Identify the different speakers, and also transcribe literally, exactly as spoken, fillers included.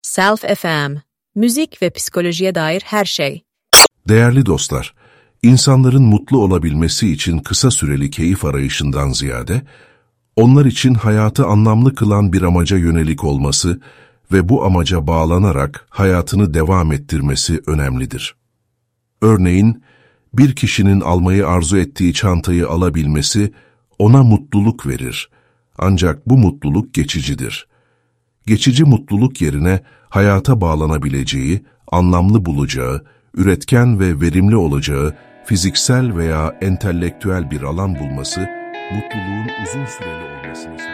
Speaker 1: Self F M, müzik ve psikolojiye dair her şey.
Speaker 2: Değerli dostlar, insanların mutlu olabilmesi için kısa süreli keyif arayışından ziyade, onlar için hayatı anlamlı kılan bir amaca yönelik olması ve bu amaca bağlanarak hayatını devam ettirmesi önemlidir. Örneğin, bir kişinin almayı arzu ettiği çantayı alabilmesi ona mutluluk verir. Ancak bu mutluluk geçicidir. Geçici mutluluk yerine hayata bağlanabileceği, anlamlı bulacağı, üretken ve verimli olacağı, fiziksel veya entelektüel bir alan bulması, mutluluğun uzun süreli olmasını sağlar.